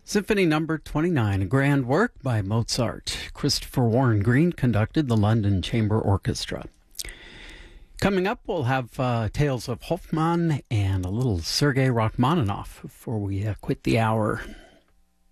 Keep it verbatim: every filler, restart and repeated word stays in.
Symphony Number twenty-nine, a grand work by Mozart. Christopher Warren Green conducted the London Chamber Orchestra. Coming up, we'll have uh, tales of Hoffmann and a little Sergei Rachmaninoff before we uh, quit the hour.